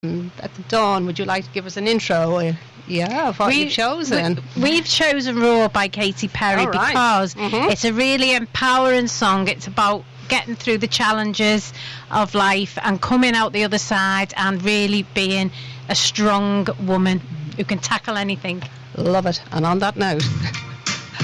At the dawn, would you like to give us an intro? Of what you've chosen. We've chosen Roar by Katy Perry because it's a really empowering song. It's about getting through the challenges of life and coming out the other side and really being a strong woman who can tackle anything. Love it. And on that note...